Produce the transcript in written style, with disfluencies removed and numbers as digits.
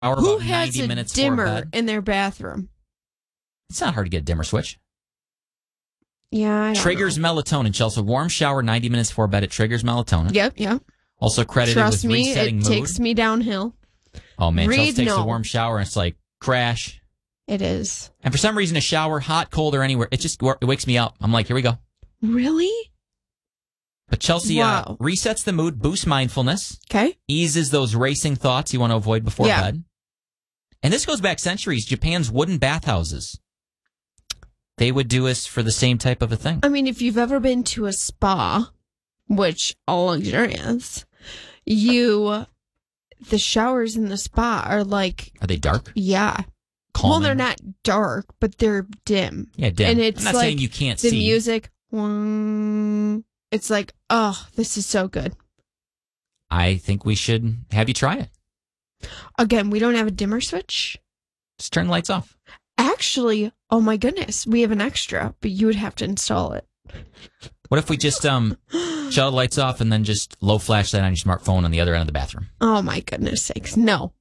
Who about has 90 a minutes before dimmer bed. in their bathroom? It's not hard to get a dimmer switch. Yeah, I don't Triggers know. melatonin, Chelsea. Warm shower 90 minutes before bed. It triggers melatonin. Yep. Also credited Trust with me, resetting it mood. takes me downhill. Oh, man. Chelsea Read takes a no. warm shower and it's like crash. It is. And for some reason, a shower, hot, cold, or anywhere, it wakes me up. I'm like, here we go. Really? But Chelsea Wow. resets the mood, boosts mindfulness, Okay. eases those racing thoughts you want to avoid before bed. And this goes back centuries. Japan's wooden bathhouses. They would do us for the same type of a thing. I mean, if you've ever been to a spa, which all luxurious, the showers in the spa are like... Are they dark? Yeah. Calming? Well, they're not dark, but they're dim. Yeah, dim. And it's I'm not like saying you can't the see. music. It's like, oh, this is so good. I think we should have you try it. Again, we don't have a dimmer switch. Just turn the lights off. Actually, oh my goodness, we have an extra, but you would have to install it. What if we just shut the lights off and then just low flash that on your smartphone on the other end of the bathroom? Oh my goodness sakes. No.